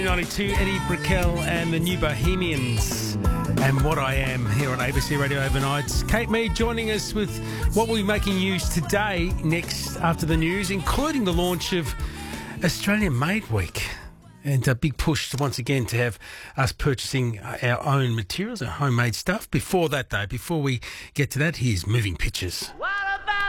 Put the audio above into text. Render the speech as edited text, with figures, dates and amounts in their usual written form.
92, Eddie Brickell and the New Bohemians and What I Am here on ABC Radio Overnights. Kate Mead joining us with what we'll be making news today next after the news, including the launch of Australian Made Week. And a big push once again to have us purchasing our own materials, our homemade stuff. Before that, though, before we get to that, here's Moving Pictures. Wow.